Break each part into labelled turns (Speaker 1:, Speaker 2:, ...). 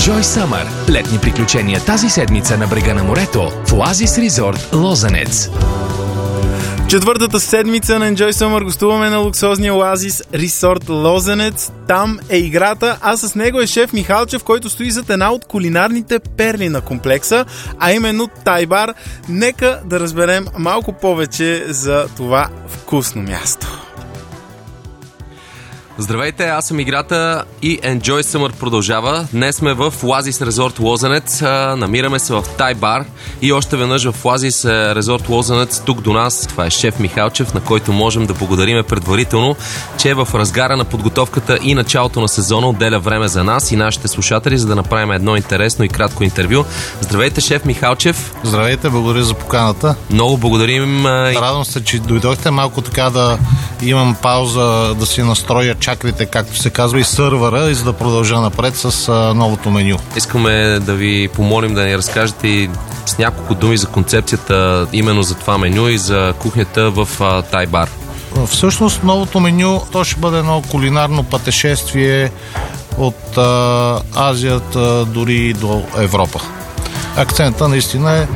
Speaker 1: Enjoy Summer. Летни приключения тази седмица на брега на морето в Oasis Resort Лозенец.
Speaker 2: Четвъртата седмица на Enjoy Summer гостуваме на луксозния Oasis Resort Лозенец. Там е играта, а с него е шеф Михалчев, който стои зад една от кулинарните перли на комплекса, а именно Тай бар. Нека да разберем малко повече за това вкусно място.
Speaker 3: Здравейте, аз съм играта и Enjoy Summer продължава. Днес сме в Oasis Resort Лозенец. Намираме се в Тай бар и още веднъж в Oasis Resort Лозенец тук до нас. Това е шеф Михалчев, на който можем да благодарим предварително, че е в разгара на подготовката и началото на сезона отделя време за нас и нашите слушатели, за да направим едно интересно и кратко интервю. Здравейте, шеф Михалчев.
Speaker 4: Здравейте, благодаря за поканата.
Speaker 3: Много благодарим.
Speaker 4: Радвам се, че дойдохте малко така да имам пауза, да си настроя чакрите, както се казва, и сървъра, и за да продължа напред с новото меню.
Speaker 3: Искаме да ви помолим да ни разкажете с няколко думи за концепцията именно за това меню и за кухнята в Тай бар.
Speaker 4: Всъщност новото меню, то ще бъде едно кулинарно пътешествие от Азията дори до Европа. Акцента наистина е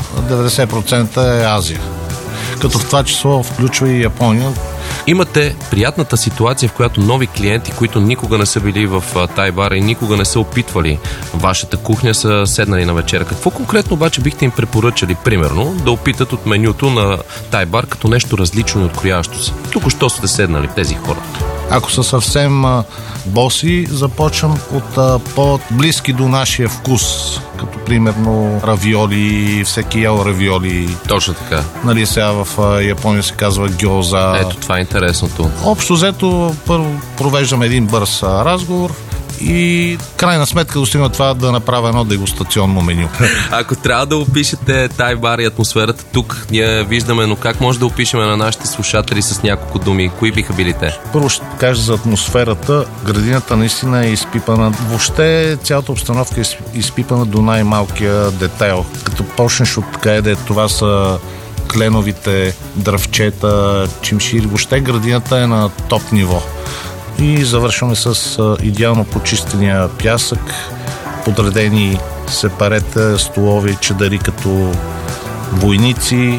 Speaker 4: 90% е Азия. Като в това число включва и Япония.
Speaker 3: Имате приятната ситуация, в която нови клиенти, които никога не са били в Тай бар и никога не са опитвали вашата кухня, са седнали на вечера. Какво конкретно обаче бихте им препоръчали, примерно, да опитат от менюто на Тай бар като нещо различно и откроящо се? Тук-що сте седнали тези хора.
Speaker 4: Ако са съвсем боси, започвам от по-близки до нашия вкус, като примерно равиоли, всеки ял равиоли.
Speaker 3: Точно така.
Speaker 4: Нали, сега в Япония се казва гьоза.
Speaker 3: Ето, това е интересното.
Speaker 4: Общо взето, първо провеждам един бърз разговор и крайна сметка достигна това да направя едно дегустационно меню.
Speaker 3: Ако трябва да опишете Тай бар и атмосферата тук, ние виждаме, но как може да опишем на нашите слушатели с няколко думи? Кои биха били те?
Speaker 4: Първо ще кажа за атмосферата. Градината наистина е изпипана. Въобще цялата обстановка е изпипана до най-малкия детайл. Като почнеш от къде това са кленовите дръвчета, чимшири. Въобще градината е на топ ниво. И завършваме с идеално почистения пясък, подредени сепарета, столови, чадъри като войници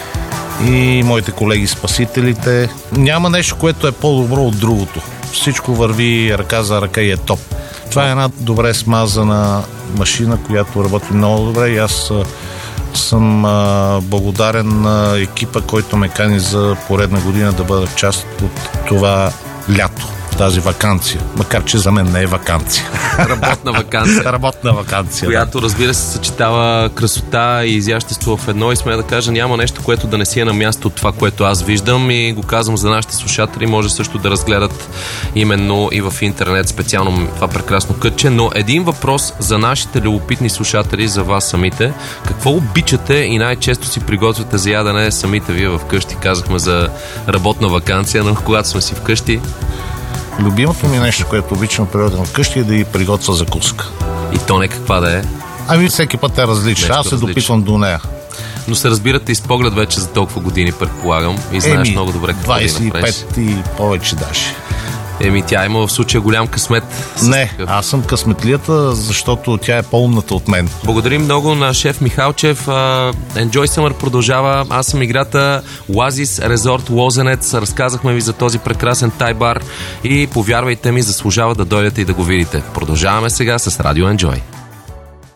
Speaker 4: и моите колеги спасителите. Няма нещо, което е по-добро от другото. Всичко върви ръка за ръка и е топ. Това е една добре смазана машина, която работи много добре и аз съм благодарен на екипа, който ме кани за поредна година да бъда част от това лято, тази ваканция. Макар че за мен не е ваканция.
Speaker 3: Работна ваканция.
Speaker 4: Работна ваканция,
Speaker 3: която, разбира се, съчетава красота и изящество в едно и смея да кажа, няма нещо, което да не си е на място от това, което аз виждам и го казвам за нашите слушатели, може също да разгледат именно и в интернет специално това прекрасно кътче, но един въпрос за нашите любопитни слушатели, за вас самите. Какво обичате и най-често си приготвяте за ядене самите вие вкъщи? Казахме за работна ваканция, но когато сме си вкъщи.
Speaker 4: Любимото ми нещо, което обичам природен вкъщи, е да ги приготвя закуска.
Speaker 3: И то не каква да е?
Speaker 4: Ами всеки път е различен. Аз се допитвам до нея.
Speaker 3: Но се разбирате и с поглед вече за толкова години, предполагам. И знаеш много добре какво да направиш.
Speaker 4: 25 и повече даже.
Speaker 3: Тя има в случая голям късмет.
Speaker 4: Не, аз съм късметлията, защото тя е по-умната от мен.
Speaker 3: Благодарим много на шеф Михалчев. Enjoy Summer продължава. Аз съм играта Oasis Resort Лозенец. Разказахме ви за този прекрасен Тай бар и повярвайте ми, заслужава да дойдете и да го видите. Продължаваме сега с Радио Enjoy.